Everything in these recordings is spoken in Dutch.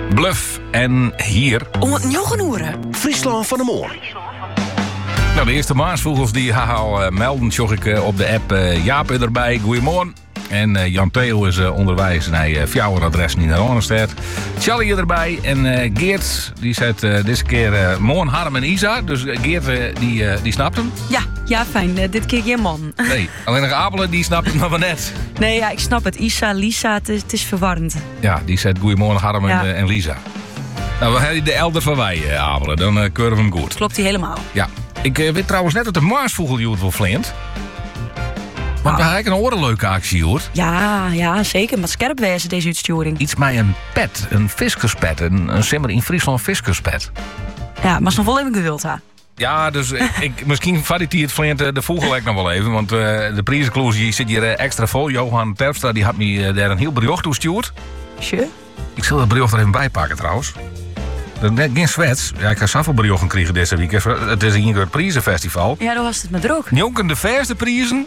Bluff en hier... Om het Joggenoeren. Friesland van de Moor. Nou, de eerste Maasvogels die al melden, zag ik op de app Jaap erbij. Goedemorgen. En Jan Theo is onderwijs naar fjouweradres in de Ronenstad. Charlie erbij. En Geert, die zet deze keer morgen Harm en Isa. Dus Geert, die snapt hem. Ja, fijn. Dit keer geen man. Nee, alleen nog Abelen, die snapt hem nog maar net. Nee, ja, ik snap het. Isa, Lisa, het is verwarrend. Ja, die zet goedemorgen Harm en Lisa. Nou, we hebben de elder van wij, Abelen. Dan keuren we hem goed. Klopt hij helemaal. Ja. Ik weet trouwens net dat de Maasvogeljoet wel flint. Want we hebben een orenleuke actie, hoor. Ja, zeker. Maar scherp wezen deze uitsturing. Iets met een pet, een fiskerspet. Een simmer in Friesland fiskerspet. Ja, maar is nog wel even geduld, ha. Ja, dus misschien vat ik die het flint de vogel nog wel even. Want de prijzenkloos zit hier extra vol. Johan Terpstra die had me daar een heel bericht toegestuurd. Sure. Ik zal het bericht er even bij pakken, trouwens. Net geen zwets. Ja, ik ga zoveel berichten krijgen deze week. Het is hier het prijzenfestival. Ja, dan was het met druk. Jonken de verste prijzen.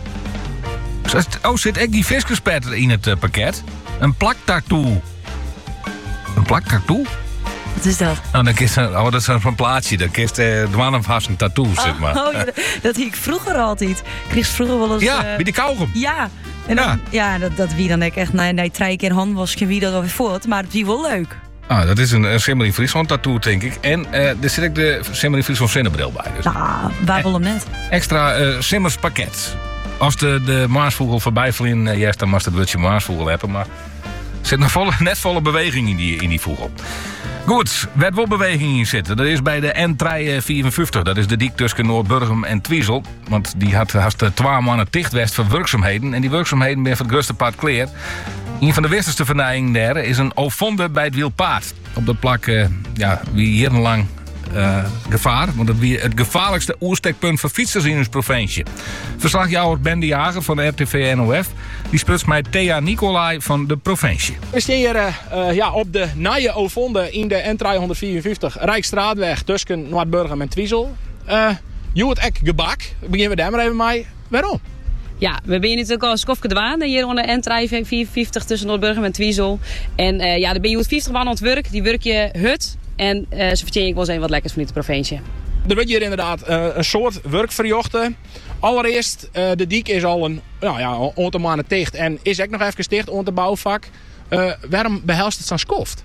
Oh, zit echt die fiskerspet in het pakket? Een plaktattoo. Een plaktattoo? Wat is dat? Nou, dat is zo'n plaatsje. Dan kist de man vast een tattoo, zeg maar. Oh, dat hiek ik vroeger altijd. Ik kreeg vroeger wel eens... Ja, bij de kauwgom. Ja. En dan, dat wie dan echt na 3 keer hand was, geen wie dat al weer voort. Maar het was wel leuk. Ah, dat is een Simmer in Friesland tattoo, denk ik. En er zit ook de Simmer in Friesland zinnenbril bij. Dus. Nou, waar wil hem net? Extra Simmers pakket. Als de Maasvogel voorbij vliegt, dan mag het woordje Maasvogel hebben. Maar er zit nog net volle beweging in die vogel. Goed, werd wel beweging in zitten. Dat is bij de N354. Dat is de dik tussen Noordburgum en Twiesel. Want die had 2 maanden dicht west voor werkzaamheden. En die werkzaamheden ben van het grootste paard kleer. Een van de westerste vernijingen daar is een ovonde bij het wielpaard. Op de plak, wie jarenlang gevaar. Want dat is het gevaarlijkste oerstekpunt voor fietsers in ons provincie. Verslagjouwer Ben de Jager van de RTV NOF. Die spreekt met Thea Nicolai van de provincie. We staan hier op de nieuwe ovonde in de N354 Rijksstraatweg tussen Noordburgum en Twiesel. Je het echt gebak. Beginnen we daar maar even mee. Waarom? Ja, we zijn natuurlijk al een skofje dwaan hier onder de N354 tussen Noordburgum en Twiesel. En daar ben je 50 man aan het werk. Die werk je hut. En ze vertellen ik wel eens wat lekkers van de provincie. Er wordt hier inderdaad een soort werk verjochten. Allereerst, de dik is al een aantal maanden dicht en is ook nog even dicht onder het bouwvak. Waarom behelst het zo'n skoft?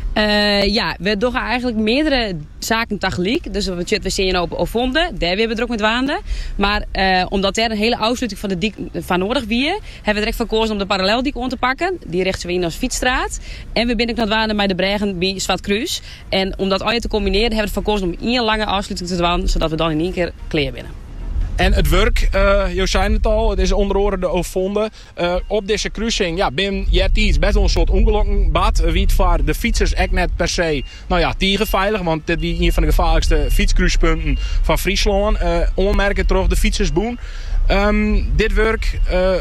We doen eigenlijk meerdere zaken tegelijk. Dus we zien op Ovonde, daar hebben we druk met waanden. Maar omdat er een hele afsluiting van de dik van nodig was, hebben we direct verkozen om de paralleldik aan te pakken. Die richten we in als fietsstraat. En we binnen waanden bij de Bregen bij Zwartkruis. En om dat al te combineren hebben we verkozen om 1 lange afsluiting te doen, zodat we dan in 1 keer klaar binnen. En het werk, je zei het al, het is onder andere de Ovonde. Op deze cruising, ben je best wel een soort ongelukken bad. Wie het voor de fietsers echt net per se, tegenveilig. Want dit is een van de gevaarlijkste fietskruispunten van Friesland. Onmerken terug de fietsersboen. Dit werk,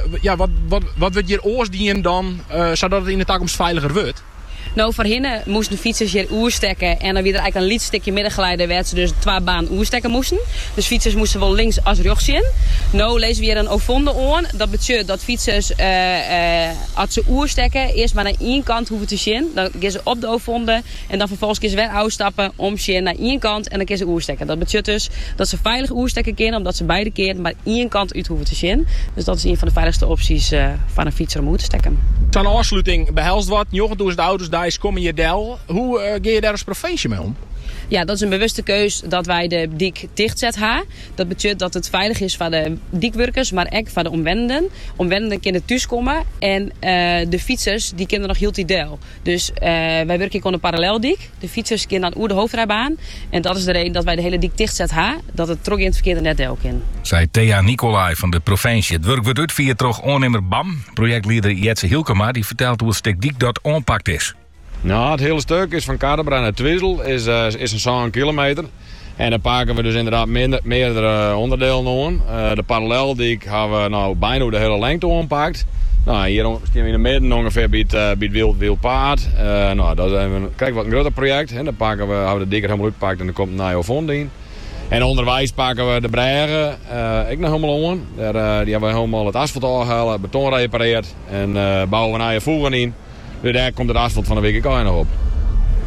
wat wordt hier oorsdienen dan, zodat het in de toekomst veiliger wordt? Nou, voorheen moesten de fietsers hier oerstekken. En dan weer eigenlijk een lietstukje middengeleider werd ze dus 2 baan oerstekken moesten. Dus fietsers moesten wel links als rechts zien. Nou lezen we hier een ovonde aan. Dat betekent dat fietsers als ze oerstekken eerst maar naar 1 kant hoeven te zien. Dan gaan ze op de ovonde. En dan vervolgens gaan ze weer uitstappen om zien naar 1 kant. En dan gaan ze oerstekken. Dat betekent dus dat ze veilig oerstekken kunnen. Omdat ze beide keren maar 1 kant uit hoeven te zien. Dus dat is een van de veiligste opties van een fietser om oer te stekken. Zo'n afsluiting behelst wat. 90.000 auto's daar komen je del. Hoe ga je daar als provincie mee om? Ja, dat is een bewuste keus dat wij de dik dicht zetten. Dat betekent dat het veilig is voor de dikwerkers, maar ook voor de omwenden. Omwenden kunnen thuiskomen en de fietsers die kunnen nog heel die deel. Dus wij werken aan een paralleldik. De fietsers kunnen dan oer de hoofdrijbaan. En dat is de reden dat wij de hele dik dicht zetten. Dat het trok in het verkeerde net deel kan. Zei Thea Nicolai van de provincie. Het werk wordt uit via toch aannemer BAM. Projectleider Jetse Hilkema die vertelt hoe het stuk dik dat aanpakt is. Nou, het hele stuk is van Kaderbra naar Twiesel is een 7 kilometer. En dan pakken we dus inderdaad meerdere onderdelen aan. De paralleldik hebben we bijna de hele lengte aanpakt. Nou, hier staan we in de midden ongeveer bij het wielpaard. Dat is kijk wat een groter project. Dan hebben we de dikker helemaal uitgepakt en dan komt een nieuwe vond in. En onderwijs pakken we de bregen ik nog helemaal aan. Die hebben we helemaal het asfalt afgehaald, het beton gerepareerd en bouwen we een nieuwe voegen in. Dus daar komt het asfalt van de week ook nog op.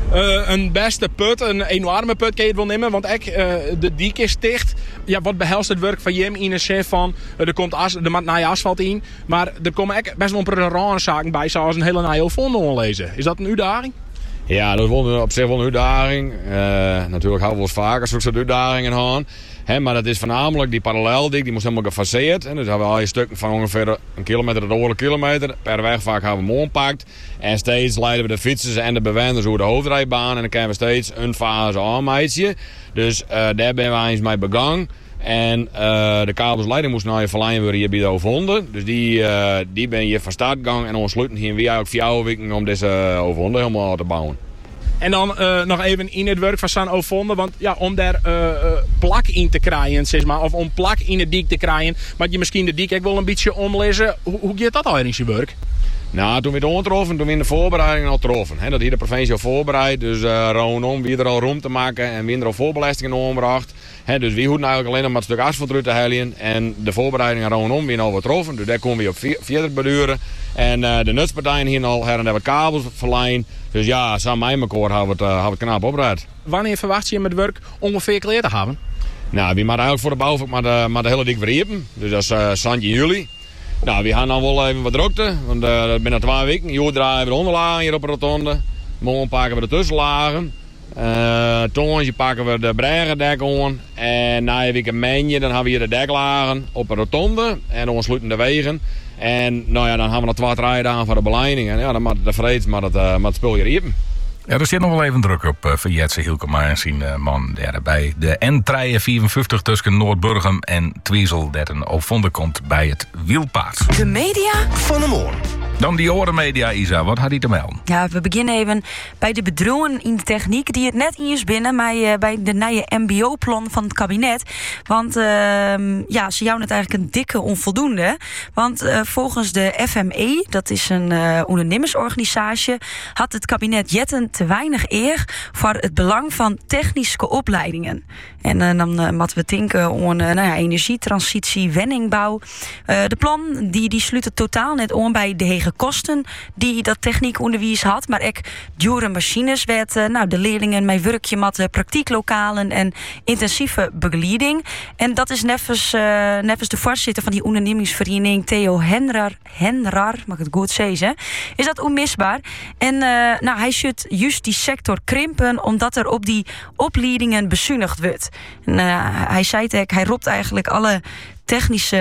Een beste put, een enorme put kan je het wel nemen, want de dik is dicht. Ja, wat behelst het werk van Jim in de zin van, er komt nieuwe asfalt in, maar er komen ook best wel een paar zaken bij, zoals een hele nieuwe vonden onlezen. Is dat een uitdaging? Ja, dat is op zich wel een uitdaging. Natuurlijk houden we ons vaker zo'n uitdagingen aan. Maar dat is voornamelijk die paralleldik, die moest helemaal gefaseerd. En dus hebben we al je stukken van ongeveer een kilometer tot een kilometer per wegvaak hebben we hem ompakt. En steeds leiden we de fietsers en de bewoners over de hoofdrijbaan. En dan kunnen we steeds een fase aanmeten. Dus daar ben we eens mee begonnen. En de kabelsleiding moest naar je verlijnen worden hier bij de Overhonden. Dus die ben je van start gegaan en ontsluiten hier weer ook 4 weken om deze Overhonden helemaal te bouwen. En dan nog even in het werk van San Overhonden, want ja, om daar plak in te krijgen, zeg maar, of om plak in de dik te krijgen, maar je misschien de dik ook wel een beetje omlezen. Hoe gaat dat al in je werk? Nou, toen we het ontroffen, toen we in de voorbereiding al troffen. Dat hier de provincie al voorbereid, dus rondom wie er al room te maken en wie er al voorbelastingen ombracht. Dus wie hoeven eigenlijk alleen nog maar een stuk asfalt uit te halen en de voorbereidingen rondom wie al wat troffen. Dus daar komen we op verder beduren. En de nutspartijen hier al her en der wat kabels verlijnen. Dus ja, samen met elkaar hebben we het knap opgeruimd. Wanneer verwacht je met het werk ongeveer klaar te hebben? Nou, we moeten eigenlijk voor de bouw maar de hele dik verriepen. Dus dat is eind juli. Nou, we gaan dan wel even wat drukte, want dat binnen 2 weken. Hier draaien we de onderlagen hier op de rotonde. Morgen pakken we de tussenlagen. Tongensje pakken we de breggendek aan. En na een week een menje, dan hebben we hier de deklagen op de rotonde. En dan ontsluiten de wegen. En nou ja, dan hebben we nog 2 rijden voor de beleiding. En ja, dan moet de vreed maar het spul hier riepen. Ja, er zit nog wel even druk op voor Jetse Hielkema en zijn man daarbij. De N354 tussen Noordburgum en Twiesel, dat een Overhonden komt bij het wielpaard. De media van de morgen. Dan die orenmedia, Isa. Wat had hij te melden? Ja, we beginnen even bij de bedrijven in de techniek die het net eens binnen, maar bij de nieuwe MBO-plan van het kabinet. Want ja, ze jouwen het eigenlijk een dikke onvoldoende. Want volgens de FME, dat is een ondernemersorganisatie, had het kabinet jetten te weinig eer voor het belang van technische opleidingen. En dan moeten we denken aan energietransitie, wenningbouw. De plan die sluit het totaal net aan bij de hege kosten die dat techniekonderwijs had. Maar ook dure machines werd de leerlingen met werkje met praktieklokalen en intensieve begeleiding. En dat is nevens de voorzitter van die ondernemingsvereniging Theo Henrar, mag ik het goed zeggen, is dat onmisbaar. En hij zult juist die sector krimpen omdat er op die opleidingen bezuinigd wordt. En, hij zei het, hij roept eigenlijk alle technische,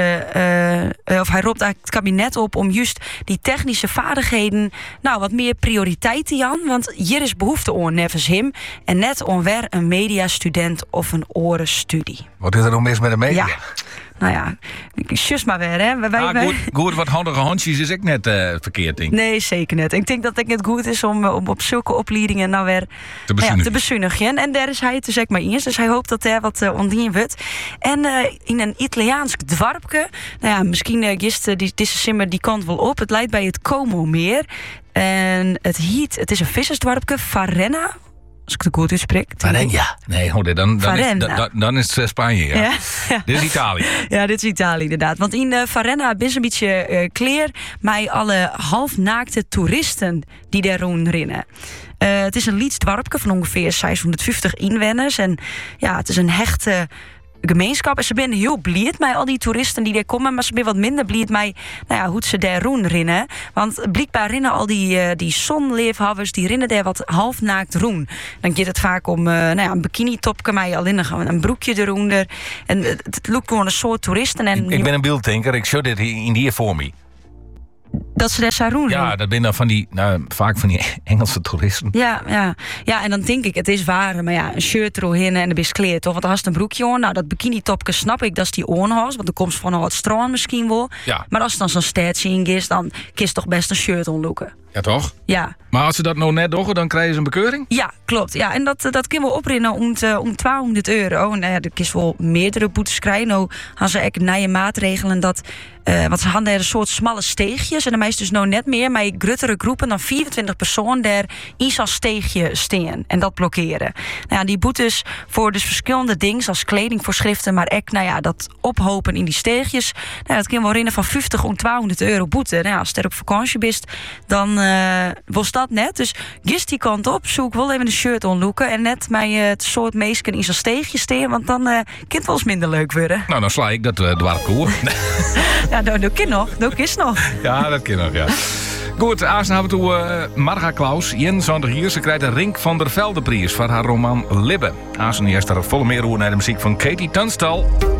of hij roept eigenlijk het kabinet op om juist die technische vaardigheden wat meer prioriteit te jan, want hier is behoefte aan nevens hem en net onwer een mediastudent of een orenstudie. Wat is er nog mis met de media? Ja. Nou ja, just maar weer, hè. Goed, wat handige handjes is ik net verkeerd, denk ik. Nee, zeker net. Ik denk dat het net goed is om op zulke opleidingen nou weer te bezuinigen. En daar is hij het dus ook mee eens. Dus hij hoopt dat er wat ondien wordt. En in een Italiaans dwarpje, misschien gisteren deze simmer die kant wel op. Het leidt bij het Como meer. En het is een vissersdwarpje, Varenna. Als ik het goed uitspreek. Varenna. Nee, dan is het Spanje. Ja. Ja. Dit is Italië. Ja, dit is Italië inderdaad. Want in Varenna is een beetje kleer met alle halfnaakte toeristen die daar rondrennen. Het is een Lieds dorpje van ongeveer 650 inwoners. En ja, het is een hechte gemeenschap. En ze zijn heel blij met al die toeristen die daar komen. Maar ze zijn wat minder blij met hoe ze daar rondrennen. Want blijkbaar rennen al die zonleefhouders, die rennen daar wat halfnaakt rond. Dan gaat het vaak om een bikini-topje met alleen een broekje eronder. En het loopt gewoon een soort toeristen. En ik ben een beelddenker. Ik show dit in hier voor me. Dat ze daar zijn roen. Ja, dat zijn dan vaak van die Engelse toeristen. Ja, en dan denk ik, het is waar. Maar ja, een shirt eromheen en een biskleed, toch? Want als een broekje aan, dat bikini-topje snap ik, dat is die onhas. Want er komt van wat strand misschien wel. Ja. Maar als het dan zo'n staartje in is, dan kies toch best een shirt onloeken. Ja, toch? Ja. Maar als ze dat nou net doen, dan krijgen ze een bekeuring? Ja, klopt. Ja, en dat kunnen we oprennen om €200. En er kies wel meerdere boetes krijgen. Nou gaan ze echt nieuwe maatregelen dat. Want ze hadden er een soort smalle steegjes. En dan is dus nou net meer met gruttere groepen dan 24 personen daar in zo'n steegje staan. En dat blokkeren. Die boetes voor dus verschillende dingen, zoals kledingvoorschriften, maar ook dat ophopen in die steegjes. Dat kunnen we rennen van €50 om €200 boete. Als je er op vakantie bent, dan was dat net. Dus gist die kant op, zoek wel even een shirt onloeken. En net met het soort meesken in zijn steegje steen. Want dan kan het wel eens minder leuk worden. Nou, dan sla ik dat dwarkoer. Ja, dat kan nog. Dat is nog. Ja, dat kan nog, ja. Goed, Aas hebben we toe Marga Klaus. 21 hier, ze krijgt een Rink van der Velde prijs voor haar roman Libbe. Aas en eerst er volle meer naar de muziek van Katie Tunstall.